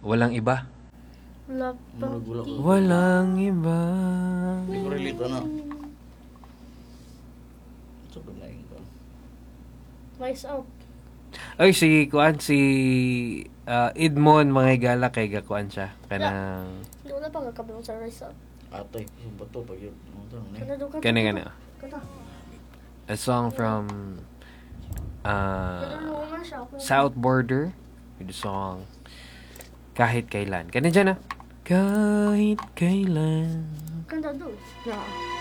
Walang iba. Wala pa. Murag wala ko. Walang iba. Hindi ko relate na. Ito ba na yung kan? Rise up. Ay, si Edmond mga higala kay gakuan siya. Kanang, Wala pa nga kabang sa rise up. Atay, yung bato pag yun. Ano na Kana daw ka. Kana. Kana. A song from Kana naman siya. South Border with the song Kahit Kailan. Kana dyan na. Kahit Kailan. Kanta doon. Yeah.